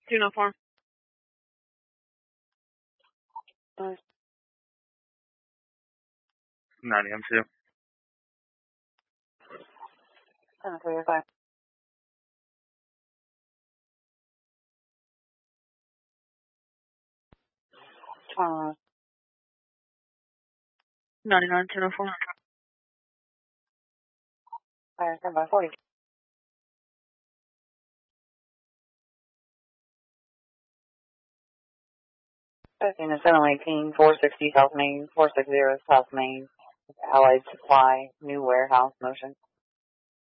204. 90M2. 1035. 99, 1004. Fire 10 by 40. 15 to 718, 460 South Main, 460 South Main. Allied Supply, New Warehouse, Motion.